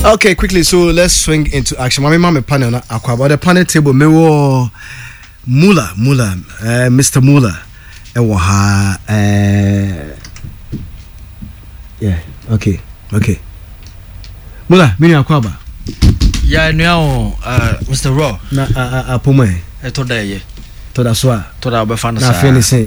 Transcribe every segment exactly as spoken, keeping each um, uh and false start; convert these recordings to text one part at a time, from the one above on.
Okay, quickly, so let's swing into action. My mama panel na akwa about the panel table. Me wo Mula, Mula, uh, Mister Mula. E wo ha uh, yeah, okay, okay. Mula, mini akwa ba. Yeah, no, uh, Mister Raw. Na a a pome. E to da ye. To da so a. To da be fan sa. Na feel say.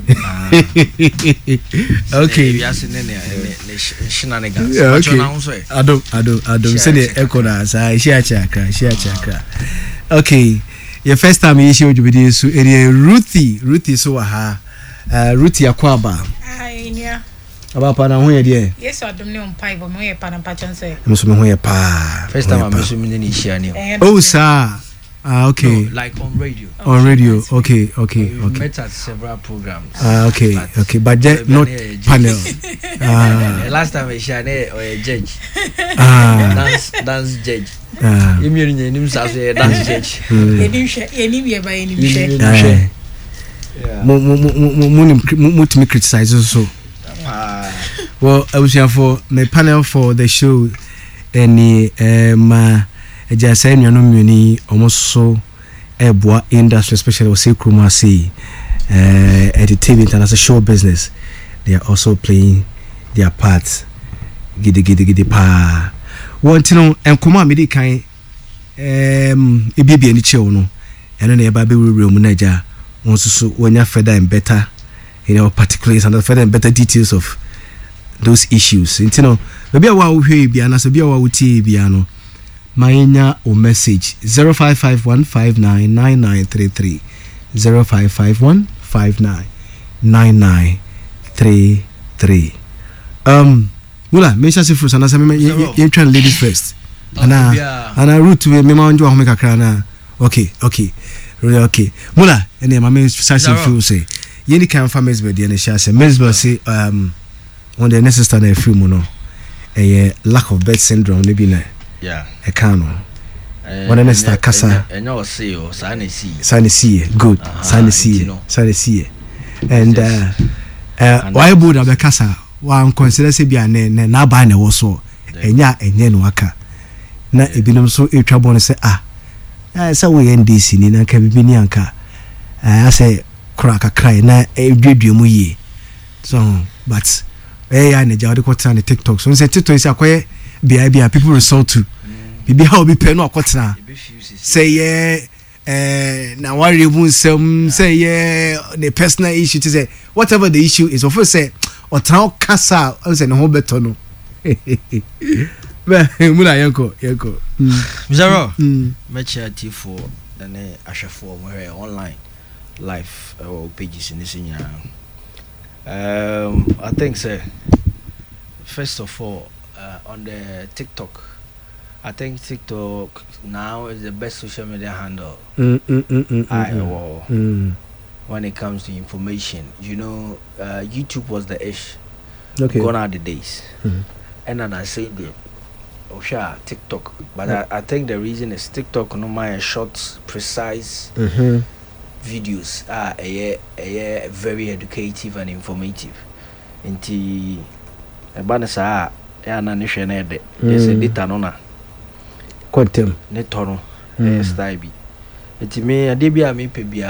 Okay. We are seeing ne shenanigans. Okay. Ado, ado, ado. Say the echo na sa share chakra, share chakra. Okay. Your first time you show you so area Ruthie, Ruthie so ha. Uh, Ruthie akwaba. Ai nia. Aba pa na ho ye de. Yes, I don't know pai bo me pa na pa chan say. Mo so me ho ye pa. First time I so me ni share ni. Oh sir. Ah, okay. No, like on radio. On radio. Okay, okay, we okay. met at several programs. Ah, okay, okay. But just not panel. Ah. Last time we shared or a judge. Ah. Dance, dance judge. Ah. You mean your name says dance judge. You name share, you name your by any share. Yeah. Mo mo mo mo mo mo to me criticize so. Ah. Well, I was here for my panel for the show. Any um. Eja say nnuano muni omoso eboa industry especially we say kroma say eh entertainment and as a show business they are also playing their part gidi gidi gidi pa want no enkoma me di kan em ebibia ni che wo no eno na eba be wure mu na eja won so wonya further and better you know particulars and further and better details of those issues you know maybe wa wo hwe bia na so bia wa wo tie bia no Mayenya o message zero five five one five nine nine nine three three zero five five one five nine nine nine three three. Um, Mula, me shall say first, and I say me you try ladies first. Ana ana root we me ma njo ho me kakra na. Okay, okay. Really okay. Mula, ene ma me shall say first say. Ye ni kan families be dey na shall say. Mesbo say um on the necessary na free mu no. Eh lack of birth syndrome ne bi na. Yeah. I can't. When I start kasa. And you see, oh, sign see. Sign see. Good. Sign see. Sign see. And uh, uh, why would I be kasa? One consider say be a ne ne na ba na wo so. Enya enye no aka. Na ebinom so etwa bon say ah. Eh say we N D C ni na ka bibi ni anka. I say kra ka krai na edwedwe mu yi. So but eh ya ne jawde kwota na TikTok. So say TikTok is akoye B I B people resort to bibi how be pen no akotena say yeah eh na worry mu nsem say yeah the personal issue to say whatever the issue is of say or town kasa I say no ho beto no be mula yanko yanko zero me chat for and ahwefo where online live or pages in this year. um I think say first of all Uh, on the TikTok, I think TikTok now is the best social media handle. Mm, mm, mm, mm, I mm, well, mm. when it comes to information, you know, uh, YouTube was the ish. Okay. Gone are the days, mm. and then I say the oh sure TikTok, but mm. I, I think the reason is TikTok no my short, precise mm-hmm. videos are a, a, a very educative and informative. Into a banner ya na ne hwe na ede yes data no na kontem ne tono eh style bi etime ade bia me pe bia